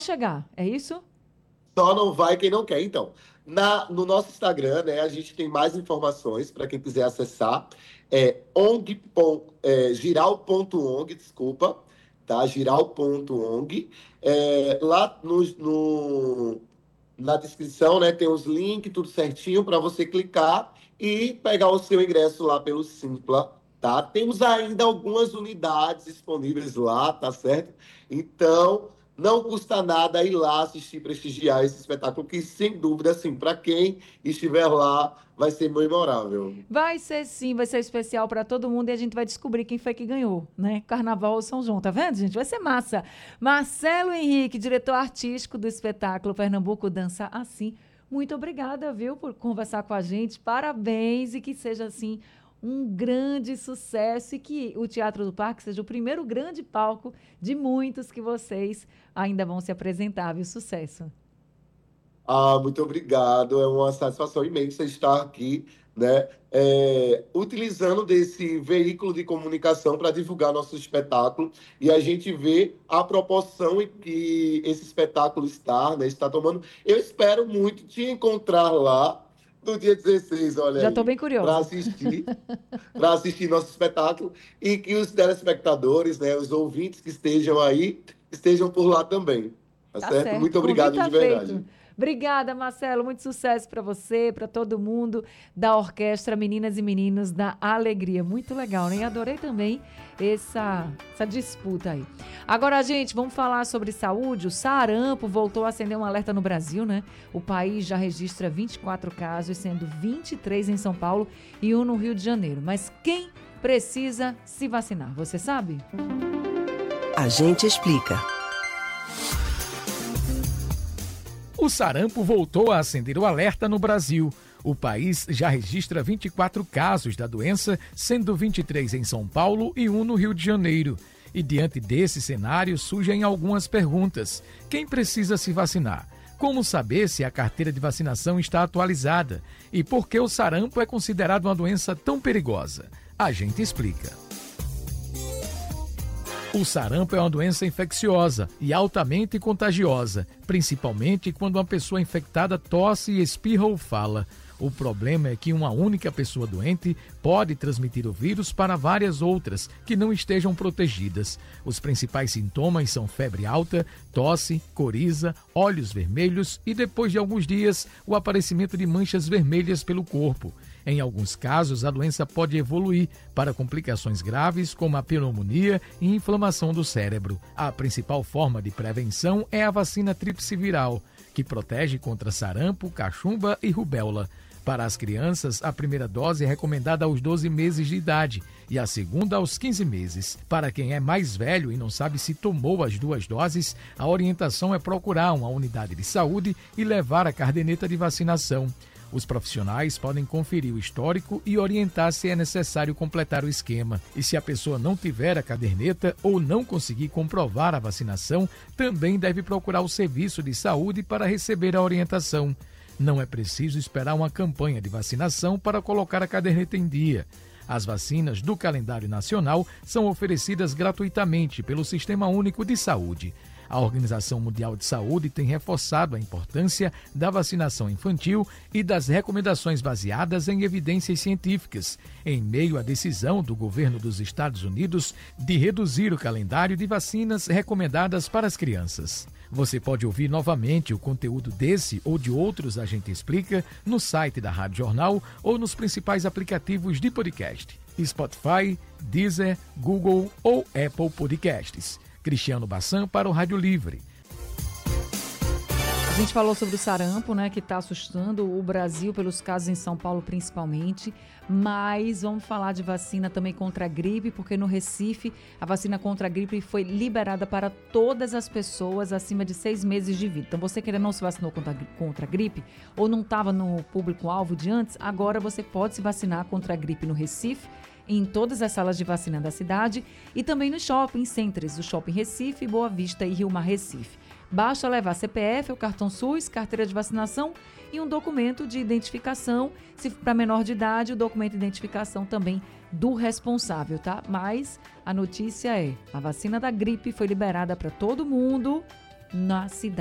chegar, é isso? Só não vai quem não quer. Então, no nosso Instagram, né, a gente tem mais informações para quem quiser acessar. Giral.ong, desculpa, tá? Giral.ong. Lá na descrição, né, tem os links, tudo certinho, para você clicar e pegar o seu ingresso lá pelo Simpla, tá? Temos ainda algumas unidades disponíveis lá, tá certo? Então, não custa nada ir lá assistir, prestigiar esse espetáculo, que sem dúvida, assim, para quem estiver lá, vai ser memorável. Vai ser sim, vai ser especial para todo mundo e a gente vai descobrir quem foi que ganhou, né? Carnaval ou São João, tá vendo, gente? Vai ser massa. Marcelo Henrique, diretor artístico do espetáculo Pernambuco Dança Assim. Muito obrigada, viu, por conversar com a gente. Parabéns e que seja assim um grande sucesso e que o Teatro do Parque seja o primeiro grande palco de muitos que vocês ainda vão se apresentar, viu? Sucesso. Ah, muito obrigado. É uma satisfação imensa estar aqui, né, utilizando desse veículo de comunicação para divulgar nosso espetáculo e a gente vê a proporção em que esse espetáculo está, né, está tomando. Eu espero muito te encontrar lá no dia 16, olha Já estou aí, bem curiosa. para assistir nosso espetáculo e que os telespectadores, né, os ouvintes que estejam aí, estejam por lá também. Tá Tá certo? certo, Muito o convite obrigado tá de feito. verdade. Obrigada, Marcelo. Muito sucesso para você, para todo mundo da Orquestra Meninas e Meninos da Alegria. Muito legal, né? E adorei também essa disputa aí. Agora, gente, vamos falar sobre saúde. O sarampo voltou a acender um alerta no Brasil, né? O país já registra 24 casos, sendo 23 em São Paulo e um no Rio de Janeiro. Mas quem precisa se vacinar? Você sabe? A gente explica. O sarampo voltou a acender o alerta no Brasil. O país já registra 24 casos da doença, sendo 23 em São Paulo e um no Rio de Janeiro. E diante desse cenário surgem algumas perguntas. Quem precisa se vacinar? Como saber se a carteira de vacinação está atualizada? E por que o sarampo é considerado uma doença tão perigosa? A gente explica. O sarampo é uma doença infecciosa e altamente contagiosa, principalmente quando uma pessoa infectada tosse, espirra ou fala. O problema é que uma única pessoa doente pode transmitir o vírus para várias outras que não estejam protegidas. Os principais sintomas são febre alta, tosse, coriza, olhos vermelhos e, depois de alguns dias, o aparecimento de manchas vermelhas pelo corpo. Em alguns casos, a doença pode evoluir para complicações graves como a pneumonia e inflamação do cérebro. A principal forma de prevenção é a vacina tríplice viral, que protege contra sarampo, cachumba e rubéola. Para as crianças, a primeira dose é recomendada aos 12 meses de idade e a segunda aos 15 meses. Para quem é mais velho e não sabe se tomou as duas doses, a orientação é procurar uma unidade de saúde e levar a caderneta de vacinação. Os profissionais podem conferir o histórico e orientar se é necessário completar o esquema. E se a pessoa não tiver a caderneta ou não conseguir comprovar a vacinação, também deve procurar o serviço de saúde para receber a orientação. Não é preciso esperar uma campanha de vacinação para colocar a caderneta em dia. As vacinas do calendário nacional são oferecidas gratuitamente pelo Sistema Único de Saúde. A Organização Mundial de Saúde tem reforçado a importância da vacinação infantil e das recomendações baseadas em evidências científicas, em meio à decisão do governo dos Estados Unidos de reduzir o calendário de vacinas recomendadas para as crianças. Você pode ouvir novamente o conteúdo desse ou de outros A Gente Explica no site da Rádio Jornal ou nos principais aplicativos de podcast: Spotify, Deezer, Google ou Apple Podcasts. Cristiano Bassan para o Rádio Livre. A gente falou sobre o sarampo, né, que está assustando o Brasil pelos casos em São Paulo principalmente, mas vamos falar de vacina também contra a gripe, porque no Recife a vacina contra a gripe foi liberada para todas as pessoas acima de 6 meses de vida. Então você que ainda não se vacinou contra a gripe ou não estava no público-alvo de antes, agora você pode se vacinar contra a gripe no Recife, em todas as salas de vacina da cidade e também nos shopping centers, o Shopping Recife, Boa Vista e Rio Mar Recife. Basta levar CPF, o cartão SUS, carteira de vacinação e um documento de identificação. Se para menor de idade, o documento de identificação também do responsável, tá? Mas a notícia é, a vacina da gripe foi liberada para todo mundo na cidade.